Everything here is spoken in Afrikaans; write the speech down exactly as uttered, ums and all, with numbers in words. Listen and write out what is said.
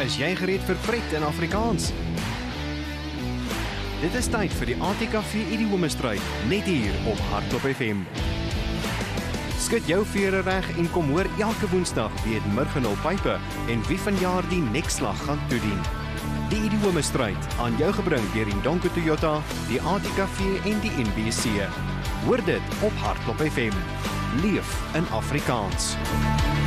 Is jy gereed vir pret in Afrikaans? Dit is tyd vir die A T K V idiome-stryd, net hier op Hardloop F M. Skud jou vere reg en kom hoor elke woensdag wie het Murgenhul Pype en wie vanjaar die nekslag gaan toedien. Die idiome-stryd aan jou gebring deur die Donko Toyota, die A T K V en die N B C. Hoor dit op Hardloop F M. Leef in Afrikaans.